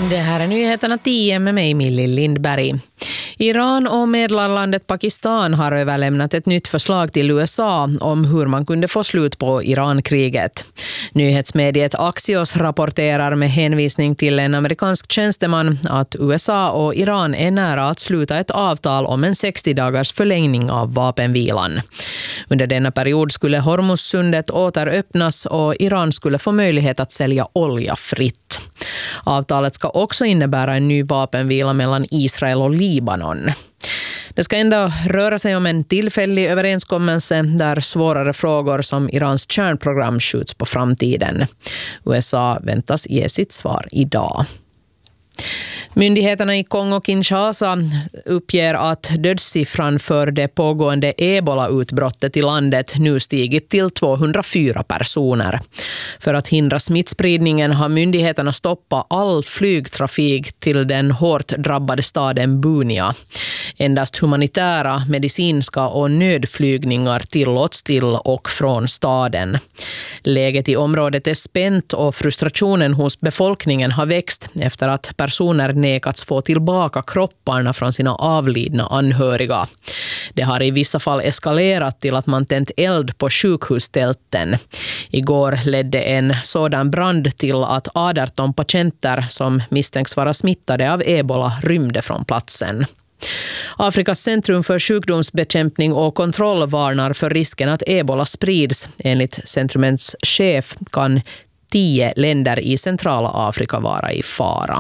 Det här är nyheterna 10 med mig, Millie Lindberg. Iran och medlarlandet Pakistan har överlämnat ett nytt förslag till USA om hur man kunde få slut på Iran-kriget. Nyhetsmediet Axios rapporterar med hänvisning till en amerikansk tjänsteman att USA och Iran är nära att sluta ett avtal om en 60-dagars förlängning av vapenvilan. Under denna period skulle Hormuzsundet åter öppnas och Iran skulle få möjlighet att sälja olja fritt. Avtalet ska också innebära en ny vapenvila mellan Israel och Libanon. Det ska ändå röra sig om en tillfällig överenskommelse där svårare frågor som Irans kärnprogram skjuts på framtiden. USA väntas ge sitt svar idag. Myndigheterna i Kongo-Kinshasa uppger att dödssiffran för det pågående Ebola-utbrottet i landet nu stigit till 204 personer. För att hindra smittspridningen har myndigheterna stoppat all flygtrafik till den hårt drabbade staden Bunia. Endast humanitära, medicinska och nödflygningar tillåts till och från staden. Läget i området är spänt och frustrationen hos befolkningen har växt efter att personer nekats få tillbaka kropparna från sina avlidna anhöriga. Det har i vissa fall eskalerat till att man tänt eld på sjukhustälten. Igår ledde en sådan brand till att 18 patienter som misstänks vara smittade av Ebola rymde från platsen. Afrikas centrum för sjukdomsbekämpning och kontroll varnar för risken att Ebola sprids. Enligt centrumets chef kan 10 länder i centrala Afrika vara i fara.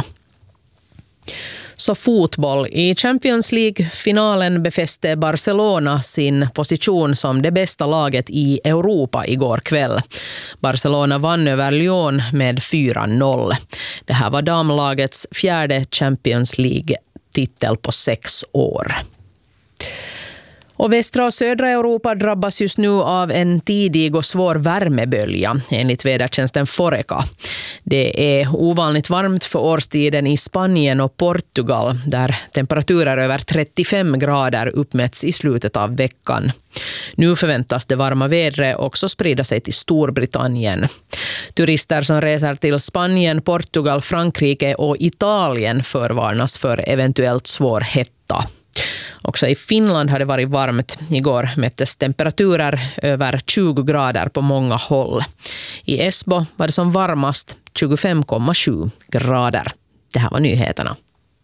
Så fotboll. I Champions League-finalen befäste Barcelona sin position som det bästa laget i Europa igår kväll. Barcelona vann över Lyon med 4-0. Det här var damlagets 4:e Champions League-titel på 6 år. Och västra och södra Europa drabbas just nu av en tidig och svår värmebölja, enligt vädertjänsten Foreca. Det är ovanligt varmt för årstiden i Spanien och Portugal, där temperaturer över 35 grader uppmätts i slutet av veckan. Nu förväntas det varma vädret också sprida sig till Storbritannien. Turister som reser till Spanien, Portugal, Frankrike och Italien förvarnas för eventuellt svår hetta. Också i Finland har det varit varmt. Igår mättes temperaturer över 20 grader på många håll. I Esbo var det som varmast 25,7 grader. Det här var nyheterna.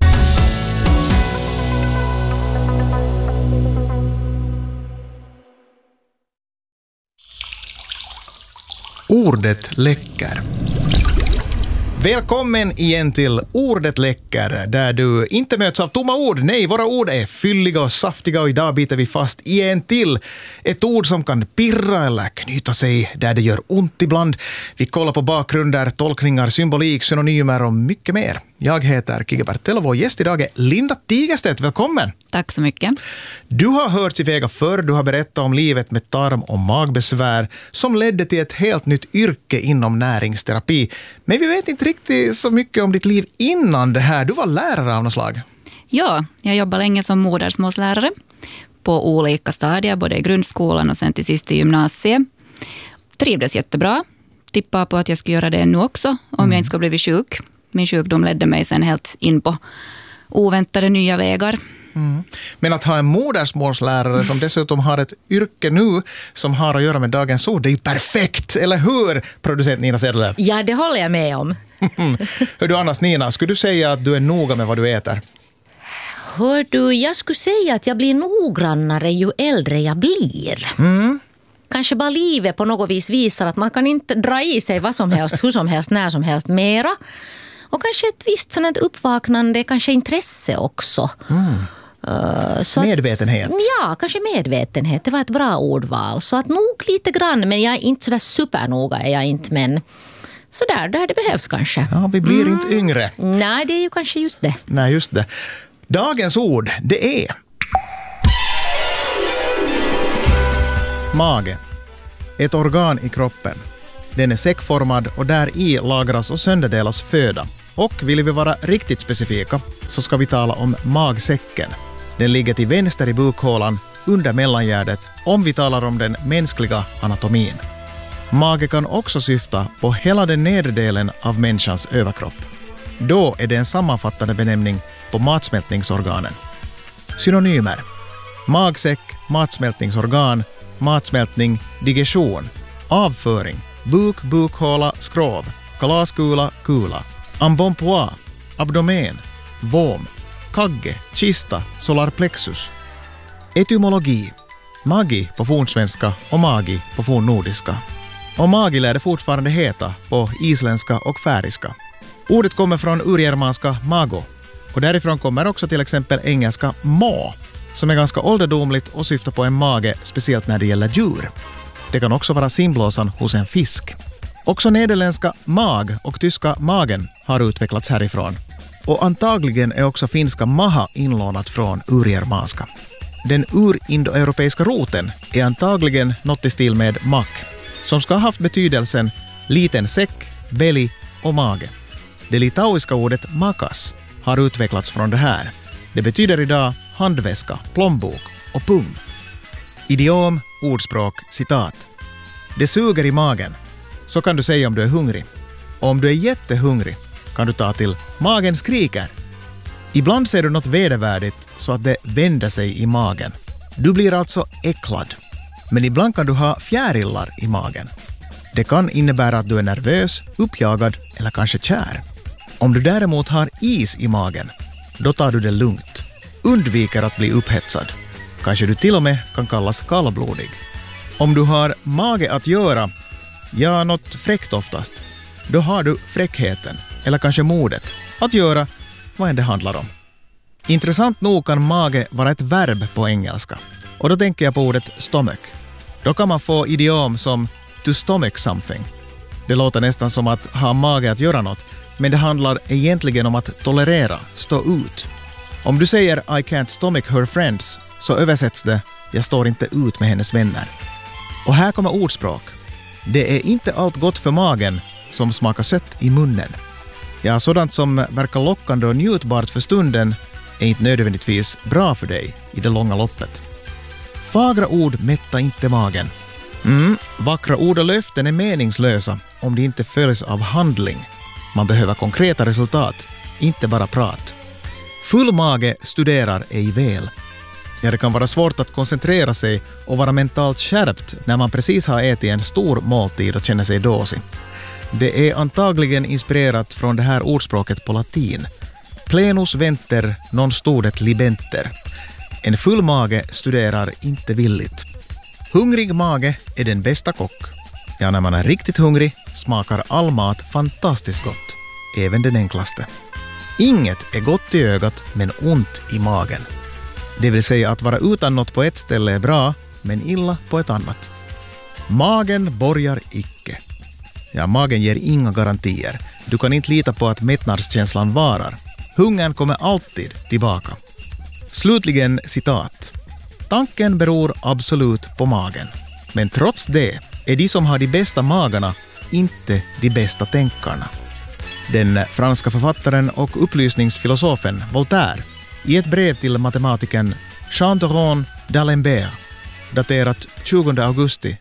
Ordet läcker. Välkommen igen till Ordet läcker, där du inte möts av tomma ord. Nej, våra ord är fylliga och saftiga och idag biter vi fast i en till. Ett ord som kan pirra eller knyta sig där det gör ont ibland. Vi kollar på bakgrunder, tolkningar, symbolik, synonymer och mycket mer. Jag heter Kike Bertel och vår gäst idag är Linda Tigerstedt. Välkommen! Tack så mycket. Du har hört i väga förr, du har berättat om livet med tarm- och magbesvär som ledde till ett helt nytt yrke inom näringsterapi. Men vi vet inte riktigt så mycket om ditt liv innan det här. Du var lärare av något slag. Ja, jag jobbar länge som modersmålslärare på olika stadier, både i grundskolan och sen till sist i gymnasiet. Trivdes jättebra. Tippade på att jag skulle göra det nu också om jag inte skulle bli sjuk. Min sjukdom ledde mig sen helt in på oväntade nya vägar. Mm. Men att ha en modersmålslärare som dessutom har ett yrke nu som har att göra med dagens ord, det är ju perfekt, eller hur, producent Nina Sedlöv? Ja, det håller jag med om. Hör du annars, Nina, skulle du säga att du är noga med vad du äter? Hör du, jag skulle säga att jag blir noggrannare ju äldre jag blir. Kanske bara livet på något vis visar att man kan inte dra i sig vad som helst, hur som helst, när som helst mera. Och kanske ett visst sådant uppvaknande, kanske intresse också. Så medvetenhet. Ja, kanske medvetenhet. Det var ett bra ordval. Så att nog lite grann, men jag är inte sådär supernoga, är jag inte, men sådär, där det behövs kanske. Ja, vi blir inte yngre. Nej, det är ju kanske just det. Nej, just det. Dagens ord, det är mage. Ett organ i kroppen. Den är säckformad och där i lagras och sönderdelas föda. Och vill vi vara riktigt specifika så ska vi tala om magsäcken. Den ligger till vänster i bukhålan under mellangärdet om vi talar om den mänskliga anatomin. Mage kan också syfta på hela den nedre delen av människans överkropp. då är det en sammanfattande benämning på matsmältningsorganen. Synonymer: magsäck, matsmältningsorgan, matsmältning, digestion, avföring, buk, bukhåla, skrov, kalaskula, kula, embonpoint, abdomen, vom, kagge, kista, solarplexus. Etymologi: magi på fornsvenska och magi på fornnordiska. Och magi lär det fortfarande heta på isländska och färiska. Ordet kommer från urgermanska mago, och därifrån kommer också till exempel engelska ma, som är ganska ålderdomligt och syftar på en mage, speciellt när det gäller djur. Det kan också vara simblåsan hos en fisk. Också nederländska mag och tyska magen har utvecklats härifrån. Och antagligen är också finska maha inlånat från urgermanska. Den urindoeuropeiska roten är antagligen något i stil med mak, som ska ha haft betydelsen liten säck, belly och mage. Det litauiska ordet makas har utvecklats från det här. Det betyder idag handväska, plånbok och pung. Idiom, ordspråk, citat. Det suger i magen. Så kan du säga om du är hungrig. Och om du är jättehungrig kan du ta till magen skriker. Ibland ser du något vedervärdigt så att det vänder sig i magen. Du blir alltså äcklad. Men ibland kan du ha fjärilar i magen. Det kan innebära att du är nervös, uppjagad eller kanske kär. Om du däremot har is i magen, då tar du det lugnt. Undviker att bli upphetsad. Kanske du till och med kan kallas kallblodig. Om du har mage att göra, ja, något fräckt oftast, då har du fräckheten, eller kanske modet, att göra vad än det handlar om. Intressant nog kan mage vara ett verb på engelska. Och då tänker jag på ordet stomach. Då kan man få idiom som to stomach something. Det låter nästan som att ha mage att göra något, men det handlar egentligen om att tolerera, stå ut. Om du säger I can't stomach her friends, så översätts det jag står inte ut med hennes vänner. Och här kommer ordspråk. Det är inte allt gott för magen som smakar sött i munnen. Ja, sådant som verkar lockande och njutbart för stunden är inte nödvändigtvis bra för dig i det långa loppet. Fagra ord mättar inte magen. Vackra ord och löften är meningslösa om de inte följs av handling. Man behöver konkreta resultat, inte bara prat. Full mage studerar ej väl. Ja, det kan vara svårt att koncentrera sig och vara mentalt skärpt när man precis har ätit en stor måltid och känner sig dåsig. Det är antagligen inspirerat från det här ordspråket på latin. Plenus venter non studet libenter. En full mage studerar inte villigt. Hungrig mage är den bästa kock. Ja, när man är riktigt hungrig smakar all mat fantastiskt gott. Även den enklaste. Inget är gott i ögat men ont i magen. Det vill säga att vara utan något på ett ställe är bra, men illa på ett annat. Magen borgar icke. Ja, magen ger inga garantier. Du kan inte lita på att mättnadskänslan varar. Hungern kommer alltid tillbaka. Slutligen citat. Tanken beror absolut på magen. Men trots det är de som har de bästa magarna inte de bästa tänkarna. Den franska författaren och upplysningsfilosofen Voltaire i ett brev till matematikern Jean Thoron d'Alembert daterat 20 augusti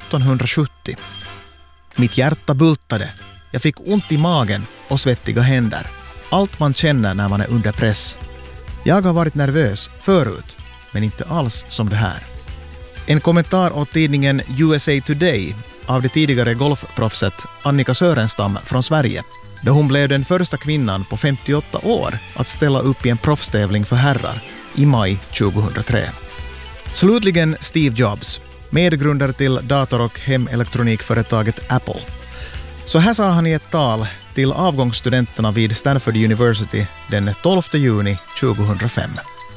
1770. Mitt hjärta bultade. Jag fick ont i magen och svettiga händer. Allt man känner när man är under press. Jag har varit nervös förut, men inte alls som det här. En kommentar åt tidningen USA Today av det tidigare golfproffset Annika Sörenstam från Sverige, då hon blev den första kvinnan på 58 år att ställa upp i en proffstävling för herrar i maj 2003. Slutligen Steve Jobs, medgrundare till dator- och hemelektronikföretaget Apple. Så här sa han i ett tal till avgångsstudenterna vid Stanford University den 12 juni 2005.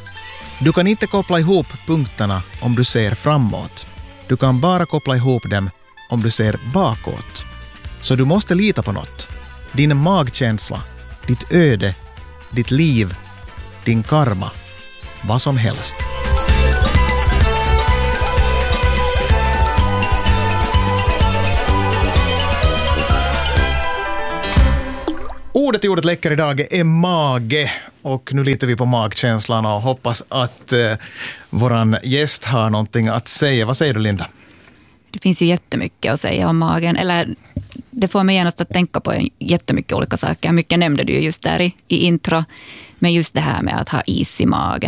Du kan inte koppla ihop punkterna om du ser framåt. Du kan bara koppla ihop dem om du ser bakåt. Så du måste lita på något. Din magkänsla, ditt öde, ditt liv, din karma, vad som helst. Ordet i ordet läcker idag är mage, och nu litar vi på magkänslan och hoppas att våran gäst har någonting att säga. Vad säger du, Linda? Det finns ju jättemycket att säga om magen. Eller det får mig genast att tänka på jättemycket olika saker. Mycket nämnde du just där i intro. Men just det här med att ha is i magen.